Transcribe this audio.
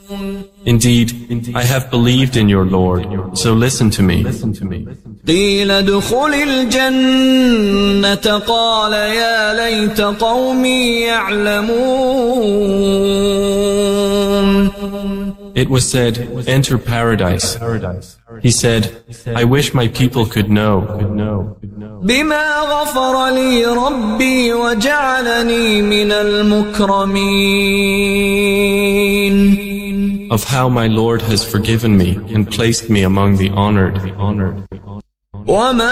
Indeed, I have believed in your Lord, so listen to me. قيل ادخل الجنة قال يا ليت قومي يعلمون. It was said, enter paradise. He said, I wish my people could know. بما غفر لي ربي وجعلني من المكرمين. Of how my Lord has forgiven me and placed me among the honored.